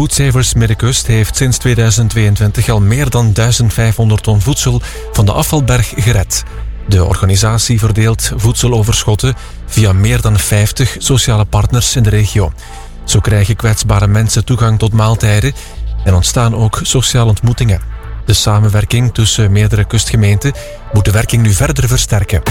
Food Savers Middenkust heeft sinds 2022 al meer dan 1500 ton voedsel van de afvalberg gered. De organisatie verdeelt voedseloverschotten via meer dan 50 sociale partners in de regio. Zo krijgen kwetsbare mensen toegang tot maaltijden en ontstaan ook sociale ontmoetingen. De samenwerking tussen meerdere kustgemeenten moet de werking nu verder versterken.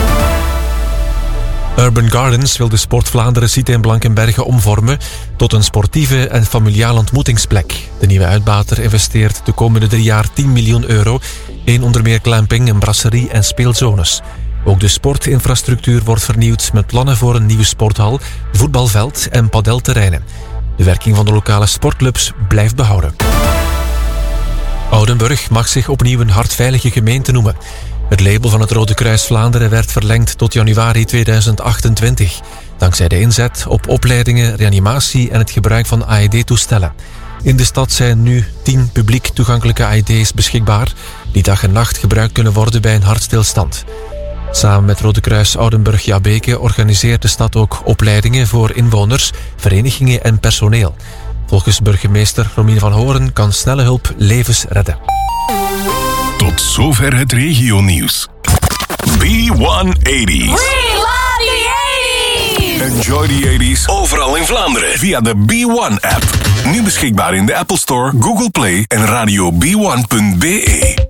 Urban Gardens wil de Sport Vlaanderen site in Blankenberge omvormen tot een sportieve en familiale ontmoetingsplek. De nieuwe uitbater investeert de komende 3 jaar 10 miljoen euro in onder meer glamping, een brasserie en speelzones. Ook de sportinfrastructuur wordt vernieuwd met plannen voor een nieuwe sporthal, voetbalveld en padelterreinen. De werking van de lokale sportclubs blijft behouden. Oudenburg mag zich opnieuw een hartveilige gemeente noemen. Het label van het Rode Kruis Vlaanderen werd verlengd tot januari 2028, dankzij de inzet op opleidingen, reanimatie en het gebruik van AED-toestellen. In de stad zijn nu 10 publiek toegankelijke AED's beschikbaar, die dag en nacht gebruikt kunnen worden bij een hartstilstand. Samen met Rode Kruis Oudenburg-Jabeke organiseert de stad ook opleidingen voor inwoners, verenigingen en personeel. Volgens burgemeester Romien van Horen kan snelle hulp levens redden. Tot zover het regionieuws. B180. We love the 80s! Enjoy the 80s overal in Vlaanderen via de B1-app. Nu beschikbaar in de Apple Store, Google Play en radio b1.be.